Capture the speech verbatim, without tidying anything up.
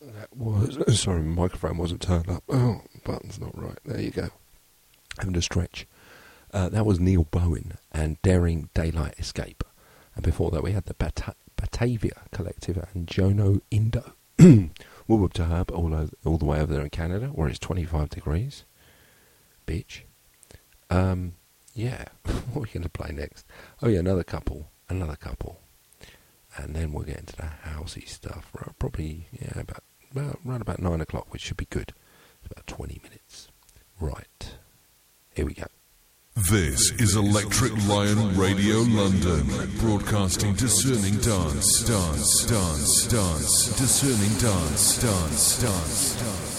That was... Sorry, my microphone wasn't turned up. Oh, button's not right. There you go. Having to stretch. Uh, that was Neil Bowen and Daring Daylight Escape. And before that we had the Bata- Batavia Collective and Jono Indo. Whoop whoop to Herb all, over, all the way over there in Canada, where it's twenty-five degrees. Bitch. Um, yeah. What are we going to play next? Oh yeah, another couple. Another couple. And then we'll get into the housey stuff. Probably, yeah, about, about around about nine o'clock, which should be good. It's about twenty minutes. Right. Here we go. This is Electric Lion Radio London, broadcasting discerning dance, dance, dance, dance, discerning dance, dance, dance, dance.